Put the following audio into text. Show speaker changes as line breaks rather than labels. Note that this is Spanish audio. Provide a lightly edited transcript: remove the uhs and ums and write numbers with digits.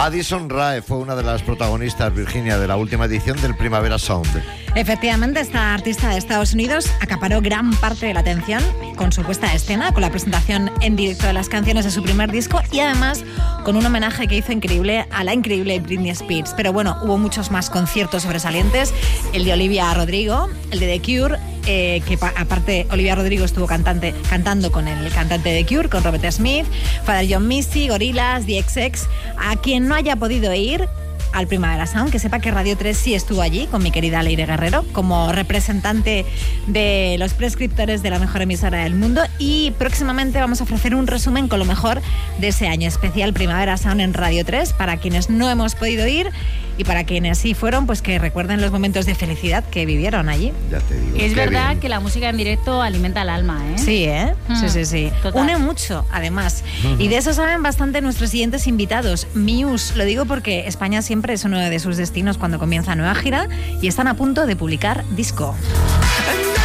Addison Rae fue una de las protagonistas, Virginia, de la última edición del Primavera Sound.
Efectivamente, esta artista de Estados Unidos acaparó gran parte de la atención con su puesta a escena, con la presentación en directo de las canciones de su primer disco y además con un homenaje que hizo increíble a la increíble Britney Spears. Pero bueno, hubo muchos más conciertos sobresalientes, el de Olivia Rodrigo, el de The Cure, que aparte Olivia Rodrigo estuvo cantando con el cantante de The Cure, con Robert Smith, Father John Misty, Gorillaz, The XX. A quien no haya podido ir al Primavera Sound, que sepa que Radio 3 sí estuvo allí con mi querida Leire Guerrero como representante de los prescriptores de la mejor emisora del mundo, y próximamente vamos a ofrecer un resumen con lo mejor de ese año especial Primavera Sound en Radio 3 para quienes no hemos podido ir y para quienes sí fueron, pues que recuerden los momentos de felicidad que vivieron allí.
Ya te digo.
Es verdad bien que la música en directo alimenta el alma, ¿eh?
Sí, ¿eh? Sí.
Total.
Une mucho, además. Y de eso saben bastante nuestros siguientes invitados. Muse, lo digo porque España siempre es uno de sus destinos cuando comienza nueva gira y están a punto de publicar disco.